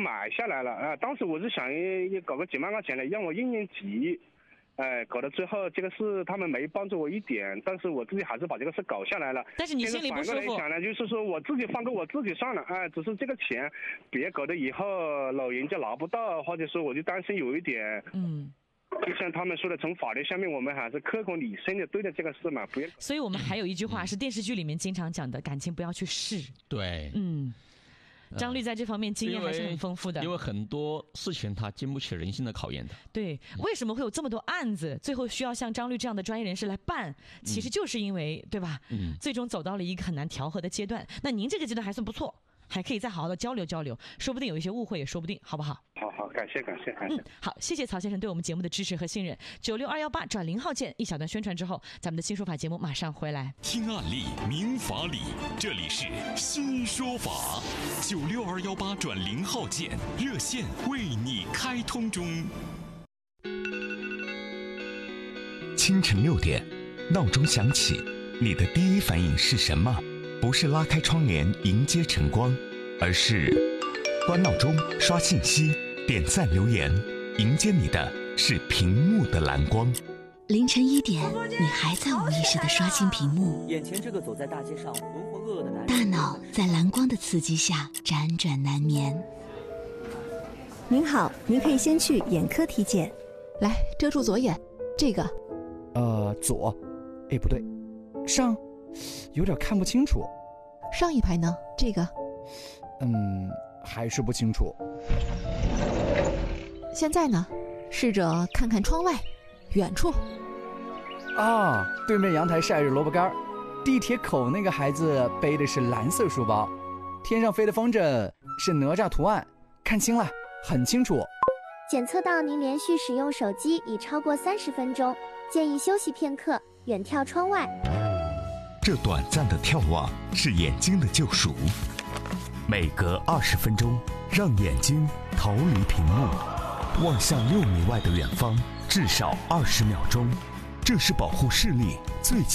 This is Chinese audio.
买下来了啊。当时我是想搞个几万块钱来让我应应急。搞到最后这个事他们没帮助我一点，但是我自己还是把这个事搞下来了。 但是你心里不舒服。 想呢，就是说我自己放过我自己算了，只是这个钱别搞得以后老人家拿不到，或者说我就担心有一点，就像他们说的，从法律上面我们还是客观理性的对待这个事嘛，不要。 所以我们还有一句话是电视剧里面经常讲的，感情不要去试。 对， 张律在这方面经验还是很丰富的， 因为很多事情他经不起人性的考验的。 对，为什么会有这么多案子，最后需要像张律这样的专业人士来办？其实就是因为，对吧？最终走到了一个很难调和的阶段。那您这个阶段还算不错，还可以再好好的交流交流，说不定有一些误会也说不定，好不好？ 好，感谢。 好，谢谢曹先生对我们节目的支持和信任。96218转0号键，一小段宣传之后，咱们的新说法节目马上回来。 听案例，明法理，这里是新说法。96218转0号键，热线为你开通中。 清晨6点，闹钟响起，你的第一反应是什么？不是拉开窗帘迎接晨光，而是关闹钟、刷信息、点赞留言，迎接你的是屏幕的蓝光。 凌晨1点，你还在无意识地刷新屏幕， 眼前这个走在大街上浑浑噩噩的男人， 大脑在蓝光的刺激下辗转难眠。 您好，您可以先去眼科体检。 来，遮住左眼，这个。 左，不对，上，有点看不清楚。 上一排呢？这个。 还是不清楚。 现在呢？试着看看窗外，远处。 对面阳台晒着萝卜干，地铁口那个孩子背的是蓝色书包，天上飞的风筝是哪吒图案，看清了，很清楚。 检测到您连续使用手机已超过30分钟，建议休息片刻，远眺窗外。 这短暂的眺望是眼睛的救赎，每隔20分钟，让眼睛逃离屏幕，望向6米外的远方，至少20秒钟。这是保护视力最